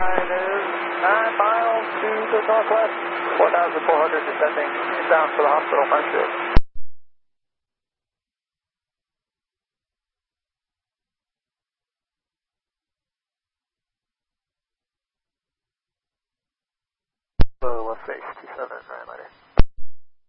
It is 9 miles to the northwest, 4,400 descending down to the hospital, Marshfield. So, let's say 67, right,